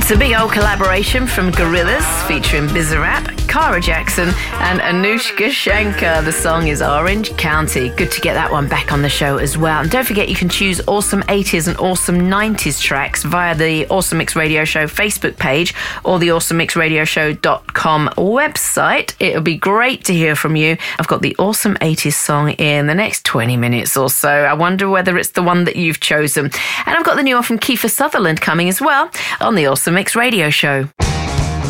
It's a big old collaboration from Gorillaz featuring Bizarrap, Cara Jackson and Anushka Shankar. The song is Orange County. Good to get that one back on the show as well. And don't forget you can choose awesome 80s and awesome 90s tracks via the Awesome Mix Radio Show Facebook page or the awesomemixradioshow.com website. It'll be great to hear from you. I've got the awesome 80s song in the next 20 minutes or so. I wonder whether it's the one that you've chosen. And I've got the new one from Kiefer Sutherland coming as well on the Awesome Mix Radio Show.